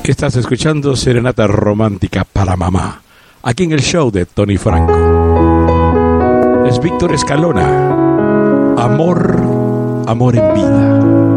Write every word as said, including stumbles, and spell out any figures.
Estás escuchando Serenata Romántica para Mamá, aquí en el show de Tony Franco. Es Víctor Escalona. Amor, amor en vida.